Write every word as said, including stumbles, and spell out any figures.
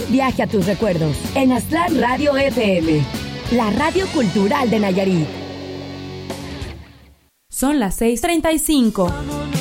viaje a tus recuerdos en Aztlán Radio F M, la radio cultural de Nayarit. Son las seis treinta y cinco.